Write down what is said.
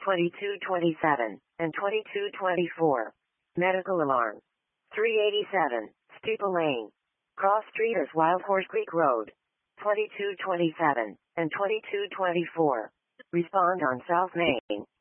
2227, and 2224. Medical alarm. 387, Steeple Lane. Cross Street or Wild Horse Creek Road. 2227, and 2224. Respond on South Main.